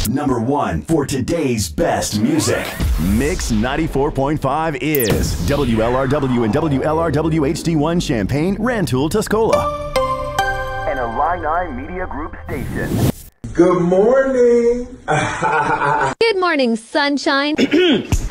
Number 1 for today's best music. Mix 94.5 is WLRW and WLRW HD1 Champaign, Rantoul, Tuscola. An Illini Media Group station. Good morning. Good morning, sunshine.